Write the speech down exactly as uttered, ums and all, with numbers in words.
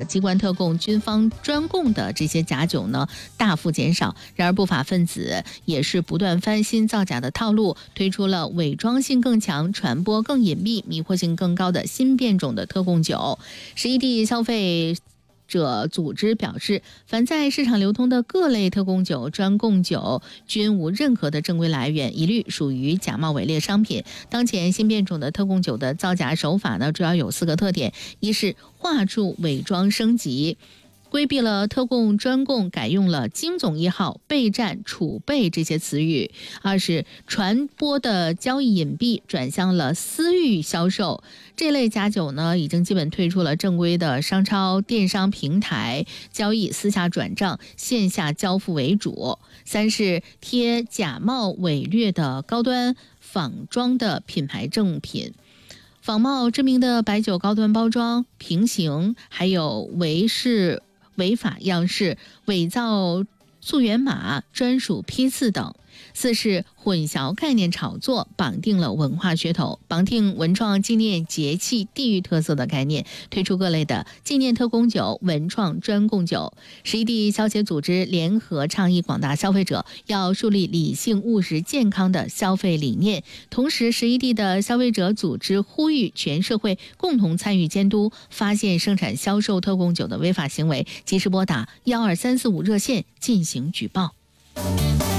机关特供、军方专供的这些假酒呢大幅减少。然而不法分子也是不断翻新造假的套路，推出了伪装性更强、传播更隐秘、迷惑性更高的新变种的特供酒。十一地消费者组织表示，凡在市场流通的各类特供酒、专供酒均无任何的正规来源，一律属于假冒伪劣商品。当前新变种的特供酒的造假手法呢，主要有四个特点：一是话术伪装升级，规避了特供专供，改用了金总一号、备战、储备这些词语；二是传播的交易隐蔽，转向了私域销售。这类假酒呢，已经基本退出了正规的商超、电商平台交易，私下转账、线下交付为主。三是贴假冒伪劣的高端仿装的品牌正品，仿冒知名的白酒高端包装、瓶型，还有违式违法样式、伪造溯源码、专属批次等。四是混淆概念炒作，绑定了文化噱头，绑定文创纪念节气地域特色的概念，推出各类的纪念特供酒、文创专供酒。十一地消协组织联合倡议广大消费者要树立理性务实健康的消费理念，同时十一地的消费者组织呼吁全社会共同参与监督，发现生产销售特供酒的违法行为，及时拨打幺二三四五热线进行举报。